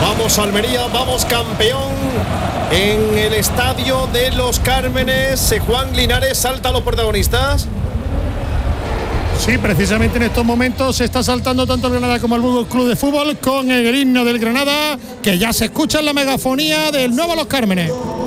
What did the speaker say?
Vamos Almería, vamos campeón en el estadio de Los Cármenes. Juan Linares, salta a los protagonistas. Sí, precisamente en estos momentos se está saltando tanto el Granada como el Burgos Club de Fútbol con el himno del Granada, que ya se escucha en la megafonía del nuevo Los Cármenes.